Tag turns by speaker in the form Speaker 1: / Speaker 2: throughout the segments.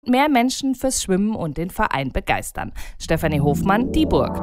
Speaker 1: mehr Menschen fürs Schwimmen und den Verein begeistern. Stefanie Hofmann, Dieburg.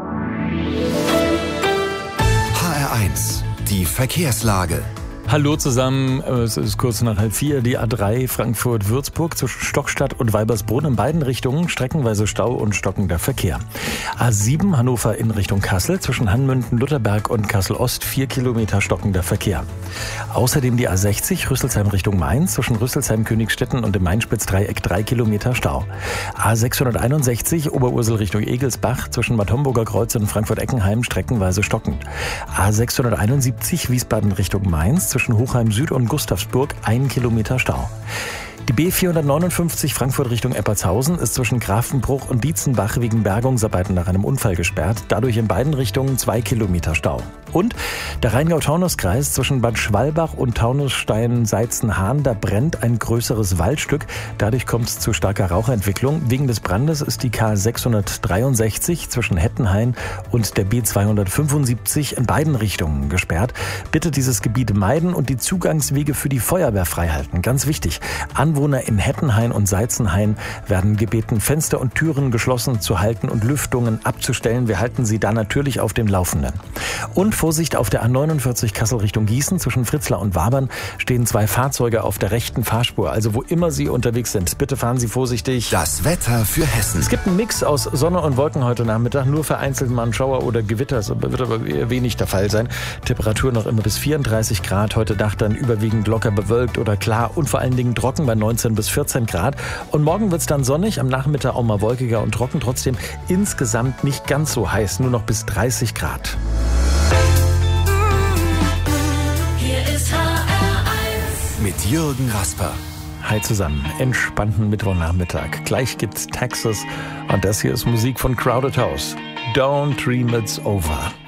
Speaker 2: HR1, die Verkehrslage.
Speaker 3: Hallo zusammen, es ist kurz nach 3:30, die A3 Frankfurt-Würzburg zwischen Stockstadt und Weibersbrunn in beiden Richtungen, streckenweise Stau und stockender Verkehr. A7 Hannover in Richtung Kassel zwischen Hanmünden-Lutherberg und Kassel-Ost 4 Kilometer stockender Verkehr. Außerdem die A60 Rüsselsheim Richtung Mainz zwischen Rüsselsheim-Königstetten und dem Main-Spitz-Dreieck 3 Kilometer Stau. A661 Oberursel Richtung Egelsbach zwischen Bad Homburger Kreuz und Frankfurt-Eckenheim streckenweise stockend. A671 Wiesbaden Richtung Mainz zwischen Hochheim Süd und Gustavsburg 1 Kilometer Stau. Die B459 Frankfurt Richtung Eppertshausen ist zwischen Grafenbruch und Dietzenbach wegen Bergungsarbeiten nach einem Unfall gesperrt. Dadurch in beiden Richtungen 2 Kilometer Stau. Und der Rheingau-Taunus-Kreis zwischen Bad Schwalbach und Taunusstein-Seizenhahn, da brennt ein größeres Waldstück. Dadurch kommt es zu starker Rauchentwicklung. Wegen des Brandes ist die K663 zwischen Hettenhain und der B275 in beiden Richtungen gesperrt. Bitte dieses Gebiet meiden und die Zugangswege für die Feuerwehr freihalten. Ganz wichtig. Anwohner in Hettenhain und Seizenhain werden gebeten, Fenster und Türen geschlossen zu halten und Lüftungen abzustellen. Wir halten Sie da natürlich auf dem Laufenden. Und Vorsicht auf der A49 Kassel Richtung Gießen zwischen Fritzlar und Wabern stehen 2 Fahrzeuge auf der rechten Fahrspur. Also wo immer Sie unterwegs sind, bitte fahren Sie vorsichtig.
Speaker 2: Das Wetter für Hessen.
Speaker 3: Es gibt einen Mix aus Sonne und Wolken heute Nachmittag. Nur vereinzelt mal ein Schauer oder Gewitter. Das wird aber eher wenig der Fall sein. Temperatur noch immer bis 34 Grad. Heute Nacht dann überwiegend locker bewölkt oder klar und vor allen Dingen trocken bei 19 bis 14 Grad. Und morgen wird es dann sonnig, am Nachmittag auch mal wolkiger und trocken. Trotzdem insgesamt nicht ganz so heiß, nur noch bis 30 Grad.
Speaker 2: Mit Jürgen Rasper.
Speaker 3: Hi zusammen, entspannten Mittwochnachmittag. Gleich gibt's Texas und das hier ist Musik von Crowded House. Don't dream it's over.